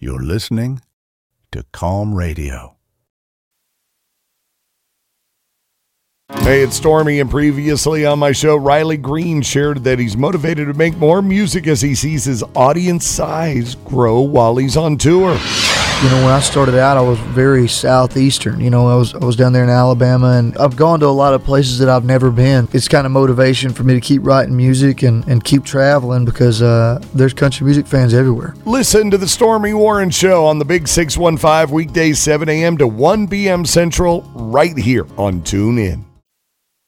You're listening to Calm Radio. Hey, it's Stormy, and previously on my show, Riley Green shared that he's motivated to make more music as he sees his audience size grow while he's on tour. You know, when I started out, I was very southeastern. You know, I was down there in Alabama, and I've gone to a lot of places that I've never been. It's kind of motivation for me to keep writing music and keep traveling because there's country music fans everywhere. Listen to the Stormy Warren Show on the Big 615 weekdays 7 a.m. to 1 p.m. Central right here on TuneIn.